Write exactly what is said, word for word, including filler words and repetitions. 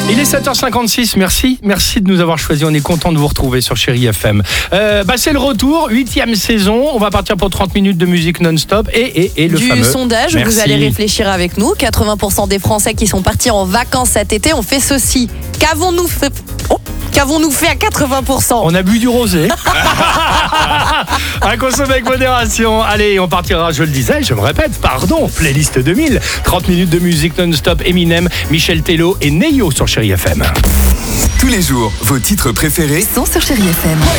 Il est sept heures cinquante-six, merci, merci de nous avoir choisis, on est content de vous retrouver sur Chérie F M. Euh, bah c'est le retour, huitième saison, on va partir pour trente minutes de musique non-stop et, et, et le du fameux... sondage, merci. Vous allez réfléchir avec nous, quatre-vingts pour cent des Français qui sont partis en vacances cet été ont fait ceci. Qu'avons-nous fait oh, Qu'avons-nous fait à quatre-vingts pour cent? On a bu du rosé. À consommer avec modération. Allez, on partira, je le disais, je me répète, pardon, playlist deux mille, trente minutes de musique non-stop, Eminem, Michel Tello et Neyo sur Chérie F M. Tous les jours, vos titres préférés sont sur Chérie F M.